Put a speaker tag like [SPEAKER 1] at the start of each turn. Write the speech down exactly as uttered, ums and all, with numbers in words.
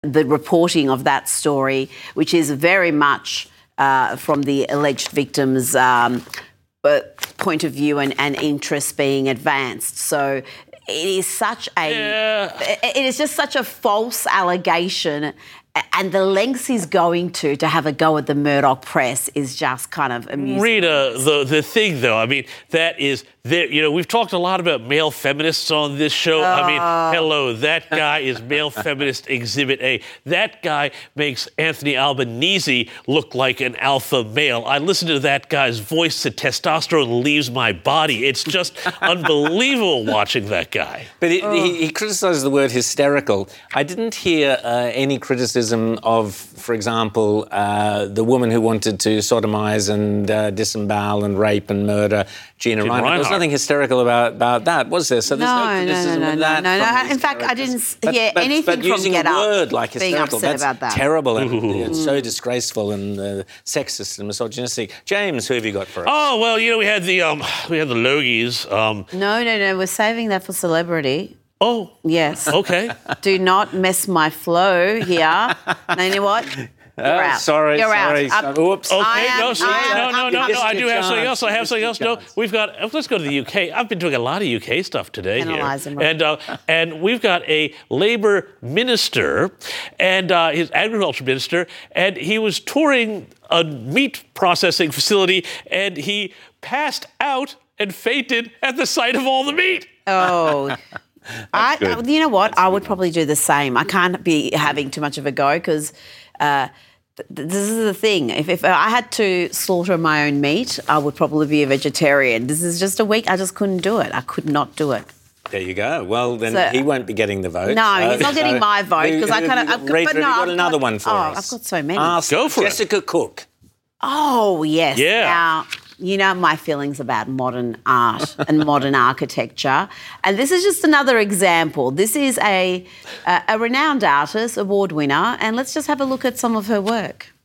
[SPEAKER 1] the reporting of that story, which is very much uh, from the alleged victims' um, point of view and, and interest being advanced. So it is such a,
[SPEAKER 2] yeah.
[SPEAKER 1] it is just such a false allegation, and the lengths he's going to to have a go at the Murdoch press is just kind of amusing.
[SPEAKER 2] Rita, the the thing though, I mean, that is, there. You know, we've talked a lot about male feminists on this show.
[SPEAKER 1] Uh,
[SPEAKER 2] I mean, hello, that guy is male feminist exhibit A. That guy makes Anthony Albanese look like an alpha male. I listen to that guy's voice, the testosterone leaves my body. It's just unbelievable watching that guy.
[SPEAKER 3] But it, oh. he, he criticised the word hysterical. I didn't hear uh, any criticism of, for example, uh, the woman who wanted to sodomise and uh, disembowel and rape and murder Gina, Gina Reinhart. There was nothing hysterical about, about that, was there? So there's no,
[SPEAKER 1] no
[SPEAKER 3] criticism
[SPEAKER 1] no, no,
[SPEAKER 3] of
[SPEAKER 1] no,
[SPEAKER 3] that.
[SPEAKER 1] No, no, no. In fact,
[SPEAKER 3] characters.
[SPEAKER 1] I didn't
[SPEAKER 3] but,
[SPEAKER 1] hear
[SPEAKER 3] but,
[SPEAKER 1] anything
[SPEAKER 3] but
[SPEAKER 1] from
[SPEAKER 3] using
[SPEAKER 1] Get
[SPEAKER 3] a
[SPEAKER 1] Up
[SPEAKER 3] word like
[SPEAKER 1] being
[SPEAKER 3] hysterical,
[SPEAKER 1] upset
[SPEAKER 3] that's
[SPEAKER 1] about that.
[SPEAKER 3] terrible and
[SPEAKER 2] Ooh.
[SPEAKER 3] it's so disgraceful and uh, sexist and misogynistic. James, who have you got for us?
[SPEAKER 2] Oh, well, you know, we had the um, we had the Logies. Um,
[SPEAKER 1] no, no, no. We're saving that for celebrity.
[SPEAKER 2] Oh.
[SPEAKER 1] Yes.
[SPEAKER 2] Okay.
[SPEAKER 1] Do not mess my flow here. No, you know what? You're
[SPEAKER 3] oh,
[SPEAKER 1] out.
[SPEAKER 3] Sorry,
[SPEAKER 1] You're
[SPEAKER 3] sorry.
[SPEAKER 1] out.
[SPEAKER 3] So, oops.
[SPEAKER 2] Okay,
[SPEAKER 1] I
[SPEAKER 2] no,
[SPEAKER 1] am,
[SPEAKER 2] sorry,
[SPEAKER 1] I
[SPEAKER 2] no,
[SPEAKER 1] am,
[SPEAKER 2] no, no,
[SPEAKER 1] I'm
[SPEAKER 2] no. I do have something else. I have something else. No,
[SPEAKER 3] chance.
[SPEAKER 2] we've got. Let's go to the U K. I've been doing a lot of U K stuff today
[SPEAKER 1] Analyze
[SPEAKER 2] here,
[SPEAKER 1] him, right.
[SPEAKER 2] and uh, and we've got a Labour minister, and uh, his agriculture minister, and he was touring a meat processing facility, and he passed out and fainted at the sight of all the meat.
[SPEAKER 1] Oh. I,
[SPEAKER 3] good.
[SPEAKER 1] you know what?
[SPEAKER 3] That's
[SPEAKER 1] I would
[SPEAKER 3] good.
[SPEAKER 1] probably do the same. I can't be having too much of a go because uh, th- this is the thing. If, if I had to slaughter my own meat, I would probably be a vegetarian. This is just a week. I just couldn't do it. I could not do it.
[SPEAKER 3] There you go. Well, then
[SPEAKER 1] So-
[SPEAKER 3] he won't be getting the vote.
[SPEAKER 1] No,
[SPEAKER 3] so-
[SPEAKER 1] he's not getting
[SPEAKER 3] so
[SPEAKER 1] my vote
[SPEAKER 3] who-
[SPEAKER 1] because I
[SPEAKER 3] who
[SPEAKER 1] kind
[SPEAKER 3] have
[SPEAKER 1] of.
[SPEAKER 3] you got? Rita, have you got
[SPEAKER 1] I've
[SPEAKER 3] another one for
[SPEAKER 1] oh,
[SPEAKER 3] us?
[SPEAKER 1] I've got so many.
[SPEAKER 3] Ask
[SPEAKER 2] Go for it.
[SPEAKER 3] Jessica Cook.
[SPEAKER 1] Oh, yes.
[SPEAKER 2] Yeah.
[SPEAKER 1] Now, you know my feelings about modern art and modern architecture. And this is just another example. This is a, a, a renowned artist, award winner, and let's just have a look at some of her work.